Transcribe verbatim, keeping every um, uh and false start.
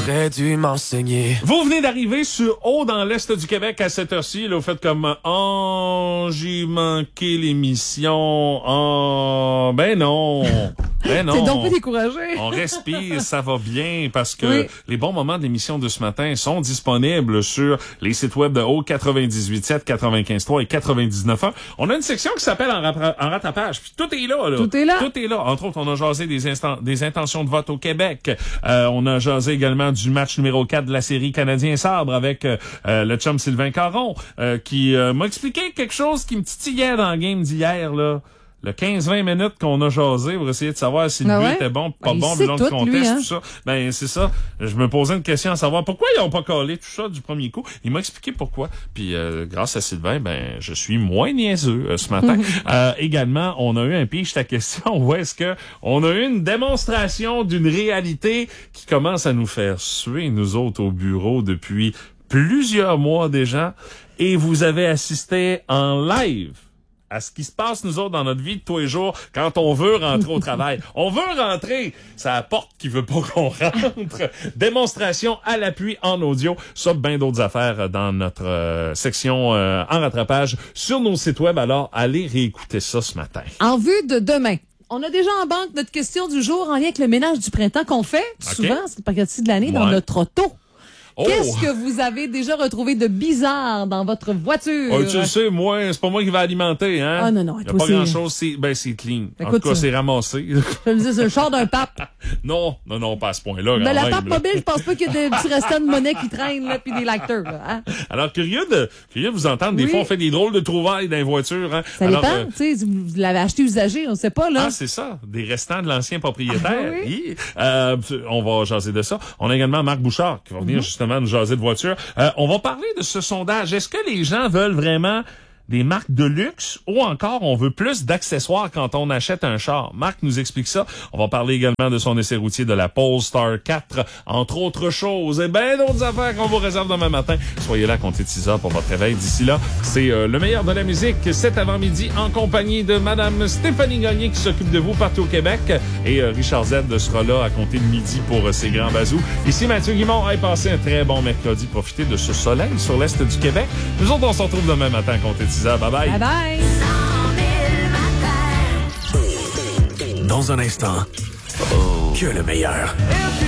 T'aurais dû m'enseigner. Vous venez d'arriver sur haut dans l'Est du Québec à cette heure-ci. Là, vous faites comme « Oh, j'ai manqué l'émission. Oh, ben non. » Ben non. T'es donc pas découragé. On respire, ça va bien parce que oui. les bons moments de l'émission de ce matin sont disponibles sur les sites web de Haut quatre-vingt-dix-huit sept, quatre-vingt-quinze trois et quatre-vingt-dix-neuf un. On a une section qui s'appelle en, ra- en rattrapage. Puis tout est là, là. Tout est là. Tout est là. Entre autres, on a jasé des, instants, des intentions de vote au Québec. Euh, on a jasé également du match numéro quatre de la série Canadien-Sabre avec euh, le chum Sylvain Caron euh, qui euh, m'a expliqué quelque chose qui me titillait dans le game d'hier, là. Le quinze vingt minutes qu'on a jasé pour essayer de savoir si le ah but ouais? était bon, pas ben, bon, vu le tout, contexte, lui, hein? tout ça. Ben, c'est ça. Je me posais une question à savoir pourquoi ils ont pas collé tout ça du premier coup. Il m'a expliqué pourquoi. Puis, euh, grâce à Sylvain, ben, je suis moins niaiseux euh, ce matin. euh, également, on a eu un piche ta question où est-ce que on a eu une démonstration d'une réalité qui commence à nous faire suer, nous autres, au bureau depuis plusieurs mois déjà. Et vous avez assisté en live à ce qui se passe, nous autres, dans notre vie de tous les jours, quand on veut rentrer au travail. On veut rentrer, c'est la porte qui veut pas qu'on rentre. Démonstration à l'appui en audio. Ça, bien d'autres affaires dans notre euh, section euh, en rattrapage sur nos sites web. Alors, allez réécouter ça ce matin. En vue de demain. On a déjà en banque notre question du jour en lien avec le ménage du printemps qu'on fait. Okay. Souvent, cette période-ci de l'année, dans Ouais. notre auto. Oh! Qu'est-ce que vous avez déjà retrouvé de bizarre dans votre voiture? Oh, tu le sais, moi, c'est pas moi qui vais alimenter, hein? Ah non, non. Il y a toi, pas c'est- grand-chose, c'est, ben, c'est clean. Écoute, en tout cas, ça. c'est ramassé. Je me dis, c'est le char d'un pape. non, non, non, pas à ce point-là. Ben, quand la même, pape là. mobile, je pense pas qu'il y ait des petits restants de monnaie qui traînent, là, pis des lecteurs, là, hein? Alors, curieux de, curieux de vous entendre. Des Oui. fois, on fait des drôles de trouvailles dans les voitures, hein? Ça Alors, dépend, euh, tu sais, vous l'avez acheté usagé, on sait pas, là. Ah, c'est ça. Des restants de l'ancien propriétaire. Ah, oui. Hi. Euh, on va jaser de ça. On a également Marc Bouchard qui va venir Mm-hmm. justement nous jaser de voiture. Euh, on va parler de ce sondage. Est-ce que les gens veulent vraiment des marques de luxe ou encore on veut plus d'accessoires quand on achète un char? Marc nous explique ça. On va parler également de son essai routier de la Polestar quatre, entre autres choses et bien d'autres affaires qu'on vous réserve demain matin. Soyez là, comptez six heures pour votre réveil. D'ici là, c'est euh, le meilleur de la musique cet avant-midi en compagnie de Madame Stéphanie Gagné qui s'occupe de vous partout au Québec et euh, Richard Z sera là à compter de midi pour euh, ses grands bazous. Ici Mathieu Guimond, allez passer un très bon mercredi. Profitez de ce soleil sur l'Est du Québec. Nous autres, on se retrouve demain matin à compter de six heures. Bye bye. Bye bye! Dans un instant, oh. que le meilleur.